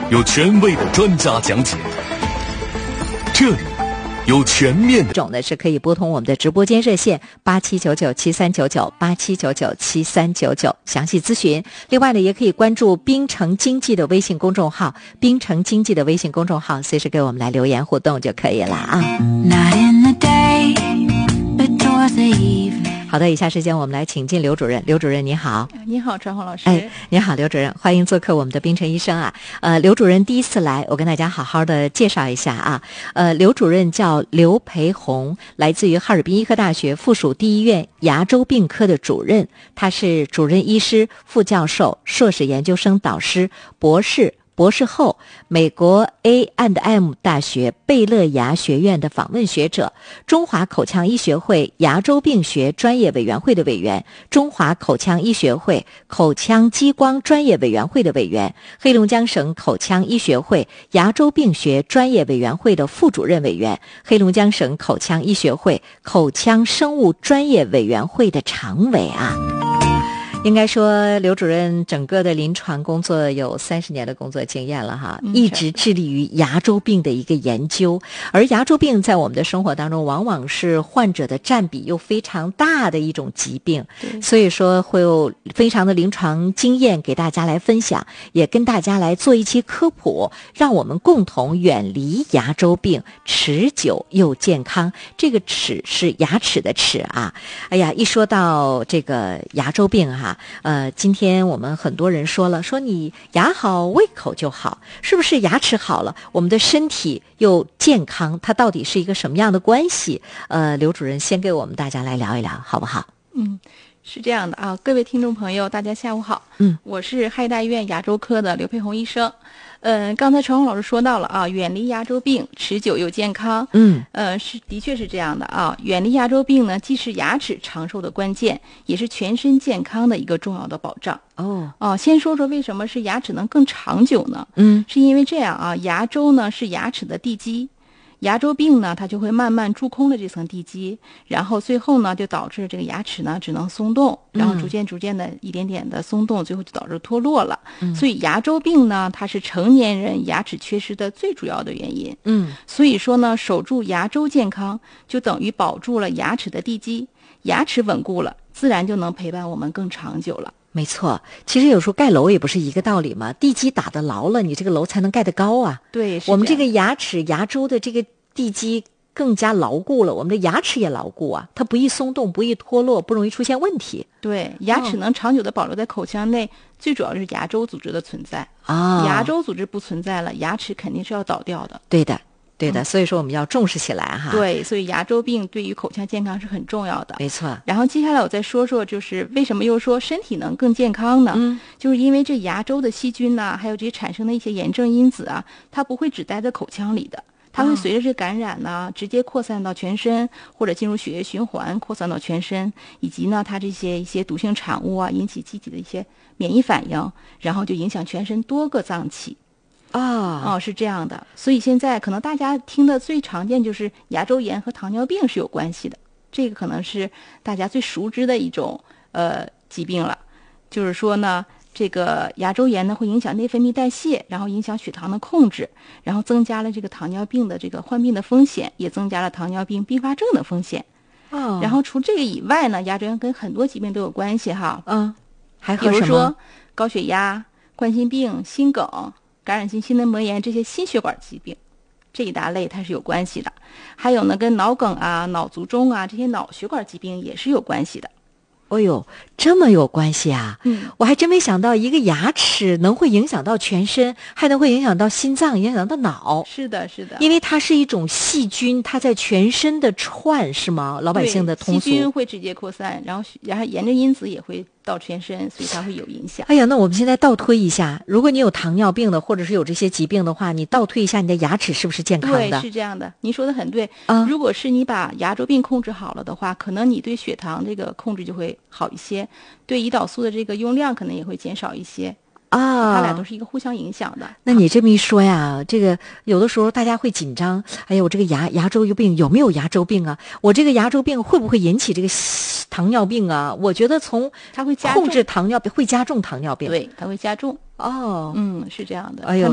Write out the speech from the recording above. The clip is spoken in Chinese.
有权威的专家讲解，这里有全面的种呢是可以拨通我们的直播间热线8799739987997399详细咨询。另外呢，也可以关注滨城经济的微信公众号，滨城经济的微信公众号，随时给我们来留言互动就可以了啊。好的，以下时间我们来请进刘主任。刘主任你好。 你好，传红老师。 你好，刘主任，欢迎做客我们的滨城医生啊。刘主任第一次来，我跟大家好好的介绍一下啊。刘主任叫刘培红，来自于哈尔滨医科大学附属第一医院牙周病科的主任，他是主任医师、副教授、硕士研究生导师、博士后，美国 A&M 大学贝勒牙学院的访问学者，中华口腔医学会牙周病学专业委员会的委员，中华口腔医学会口腔激光专业委员会的委员，黑龙江省口腔医学会牙周病学专业委员会的副主任委员，黑龙江省口腔医学会口腔生物专业委员会的常委啊。应该说刘主任整个的临床工作有30年的工作经验了哈，一直致力于牙周病的一个研究，而牙周病在我们的生活当中往往是患者的占比又非常大的一种疾病，所以说会有非常的临床经验给大家来分享，也跟大家来做一期科普，让我们共同远离牙周病，持久又健康。这个齿是牙齿的齿啊，哎呀，一说到这个牙周病哈，今天我们很多人说你牙好胃口就好，是不是牙齿好了我们的身体又健康，它到底是一个什么样的关系？刘主任先给我们大家来聊一聊好不好？ 是这样的啊，各位听众朋友大家下午好。我是哈医大医院牙周科的刘培红医生。刚才传红老师说到了啊，远离牙周病，持久又健康。的确是这样的啊。远离牙周病呢，既是牙齿长寿的关键，也是全身健康的一个重要的保障。先说说为什么是牙齿能更长久呢？是因为这样啊，牙周呢是牙齿的地基。牙周病呢，它就会慢慢蛀空了这层地基，然后最后呢，就导致这个牙齿呢只能松动，然后逐渐的一点点的松动，最后就导致脱落了。所以牙周病呢，它是成年人牙齿缺失的最主要的原因。所以说呢，守住牙周健康，就等于保住了牙齿的地基，牙齿稳固了，自然就能陪伴我们更长久了。 没错，其实有时候盖楼也不是一个道理嘛，地基打得牢了，你这个楼才能盖得高啊。 对， 我们这个牙齿牙周的这个地基更加牢固了，我们的牙齿也牢固啊，它不易松动，不易脱落，不容易出现问题。 对，牙齿能长久的保留在口腔内，最主要是牙周组织的存在啊。牙周组织不存在了，牙齿肯定是要倒掉的。 对的，所以说我们要重视起来哈。 对，所以牙周病对于口腔健康是很重要的。 没错。 然后接下来我再说说，就是为什么又说身体能更健康呢？就是因为这牙周的细菌呢，还有这些产生的一些炎症因子啊，它不会只待在口腔里的，它会随着这感染呢，直接扩散到全身，或者进入血液循环扩散到全身，以及呢，它这些一些毒性产物啊，引起机体的一些免疫反应，然后就影响全身多个脏器。是这样的。所以现在可能大家听的最常见就是牙周炎和糖尿病是有关系的，这个可能是大家最熟知的一种疾病了。就是说呢，这个牙周炎呢会影响内分泌代谢，然后影响血糖的控制，然后增加了这个糖尿病的这个患病的风险，也增加了糖尿病并发症的风险。然后除这个以外呢，牙周炎跟很多疾病都有关系哈。 还和什么？ 比如说高血压、冠心病、心梗、感染性心内膜炎这些心血管疾病，这一大类它是有关系的。还有呢，跟脑梗啊、脑卒中啊这些脑血管疾病也是有关系的。 哎呦，这么有关系啊！我还真没想到一个牙齿能会影响到全身，还能会影响到心脏，影响到脑。 是的，因为它是一种细菌，它在全身的窜，是吗？老百姓的通俗。 细菌会直接扩散，然后炎症因子也会到全身，所以它会有影响。 哎呀，那我们现在倒推一下，如果你有糖尿病的，或者是有这些疾病的话，你倒推一下你的牙齿是不是健康的？ 对，是这样的，您说的很对。如果是你把牙周病控制好了的话，可能你对血糖这个控制就会好一些，对胰岛素的这个用量可能也会减少一些。它俩都是一个互相影响的。 那你这么一说呀，这个有的时候大家会紧张，哎呀，我这个牙周病有没有牙周病啊？我这个牙周病会不会引起这个糖尿病啊？我觉得它会控制糖尿病，会加重糖尿病。 对，它会加重。 哦， 是这样的。 哎呦，